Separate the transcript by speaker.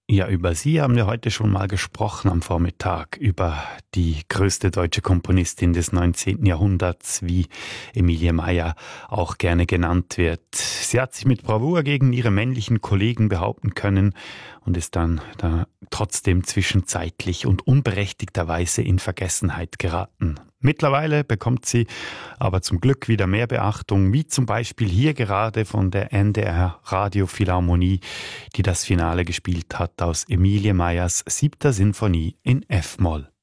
Speaker 1: Ja, über sie haben wir heute schon mal gesprochen am Vormittag, über die größte deutsche Komponistin des 19. Jahrhunderts, wie Emilie Meyer auch gerne genannt wird. Sie hat sich mit Bravour gegen ihre männlichen Kollegen behaupten können und ist dann da trotzdem zwischenzeitlich und unberechtigterweise in Vergessenheit geraten. Mittlerweile bekommt sie aber zum Glück wieder mehr Beachtung, wie zum Beispiel hier gerade von der NDR Radiophilharmonie, die das Finale gespielt hat aus Emilie Meyers 7. Sinfonie in F-Moll.